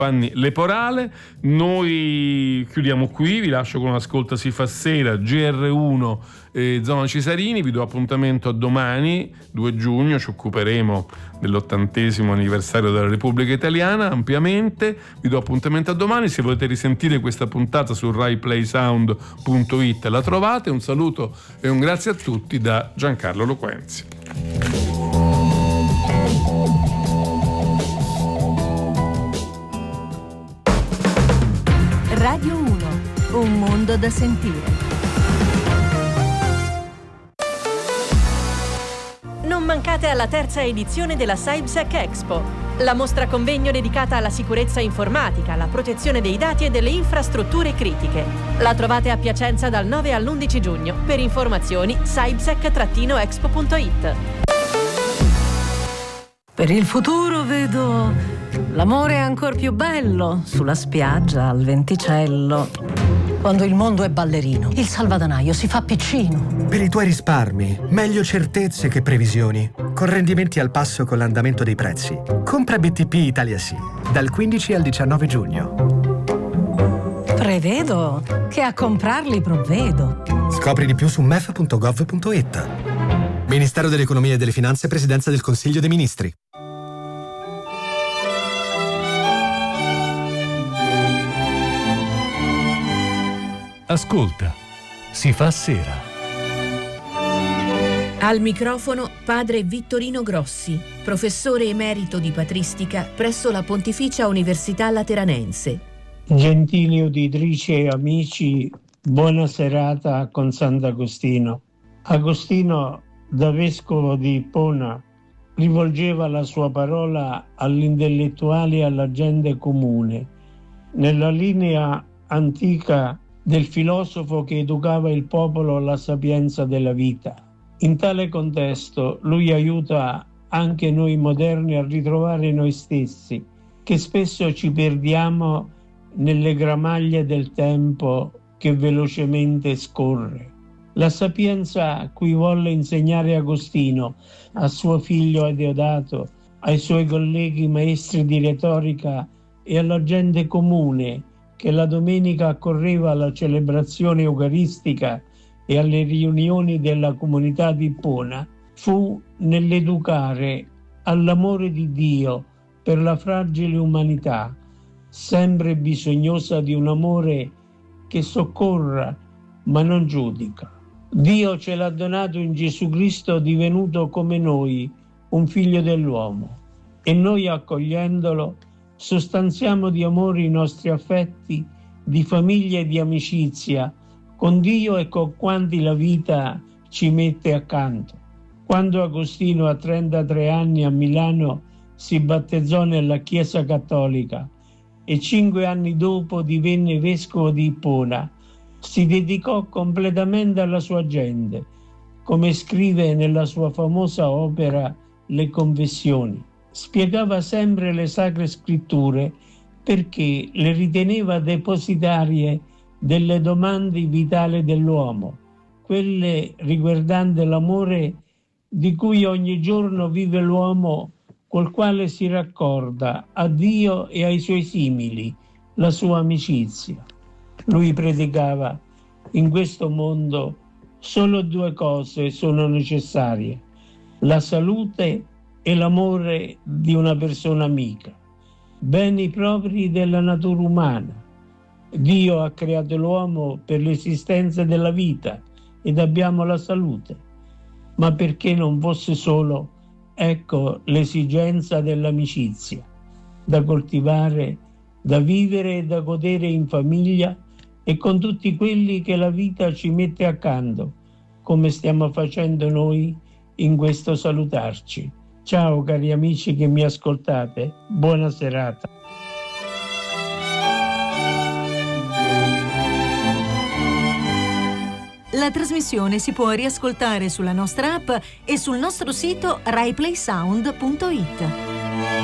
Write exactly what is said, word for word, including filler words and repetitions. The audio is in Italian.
Vanni Leporale. Noi chiudiamo qui, vi lascio con l'ascolta Si fa sera, G R uno eh, Zona Cisarini. Vi do appuntamento a domani, due giugno, ci occuperemo dell'ottantesimo anniversario della Repubblica Italiana ampiamente. Vi do appuntamento a domani, se volete risentire questa puntata su rai play sound punto it la trovate. Un saluto e un grazie a tutti da Giancarlo Loquenzi. Radio uno, un mondo da sentire. Non mancate alla terza edizione della SAIBSEC Expo, la mostra convegno dedicata alla sicurezza informatica, alla protezione dei dati e delle infrastrutture critiche. La trovate a Piacenza dal nove all'undici giugno. Per informazioni saibsec expo punto it. Per il futuro vedo l'amore ancor più bello sulla spiaggia al venticello. Quando il mondo è ballerino, il salvadanaio si fa piccino. Per i tuoi risparmi, meglio certezze che previsioni. Con rendimenti al passo con l'andamento dei prezzi. Compra B T P Italia Sì, dal quindici al diciannove giugno. Prevedo che a comprarli provvedo. Scopri di più su m e f punto gov punto it. Ministero dell'Economia e delle Finanze, Presidenza del Consiglio dei Ministri. Ascolta, si fa sera. Al microfono padre Vittorino Grossi, professore emerito di patristica presso la Pontificia Università Lateranense. Gentili uditrici e amici, buona serata con Sant'Agostino. Agostino, da vescovo di Ippona, rivolgeva la sua parola agli intellettuali e alla gente comune, nella linea antica del filosofo che educava il popolo alla sapienza della vita. In tale contesto lui aiuta anche noi moderni a ritrovare noi stessi, che spesso ci perdiamo nelle gramaglie del tempo che velocemente scorre. La sapienza a cui volle insegnare Agostino a suo figlio Adeodato, ai suoi colleghi maestri di retorica e alla gente comune che la domenica accorreva alla celebrazione eucaristica e alle riunioni della comunità di Ippona, fu nell'educare all'amore di Dio per la fragile umanità, sempre bisognosa di un amore che soccorra ma non giudica. Dio ce l'ha donato in Gesù Cristo divenuto come noi, un figlio dell'uomo, e noi accogliendolo sostanziamo di amore i nostri affetti, di famiglia e di amicizia, con Dio e con quanti la vita ci mette accanto. Quando Agostino a trentatré anni a Milano si battezzò nella Chiesa Cattolica e cinque anni dopo divenne vescovo di Ippona, si dedicò completamente alla sua gente, come scrive nella sua famosa opera Le Confessioni. Spiegava sempre le Sacre Scritture perché le riteneva depositarie delle domande vitali dell'uomo, quelle riguardanti l'amore di cui ogni giorno vive l'uomo, col quale si raccorda a Dio e ai suoi simili, la sua amicizia. Lui predicava: in questo mondo solo due cose sono necessarie, la salute e l'amore di una persona amica, beni propri della natura umana. Dio ha creato l'uomo per l'esistenza della vita ed abbiamo la salute, ma perché non fosse solo, ecco, l'esigenza dell'amicizia, da coltivare, da vivere e da godere in famiglia e con tutti quelli che la vita ci mette accanto, come stiamo facendo noi in questo salutarci. Ciao cari amici che mi ascoltate, buona serata. La trasmissione si può riascoltare sulla nostra app e sul nostro sito rai play sound punto it.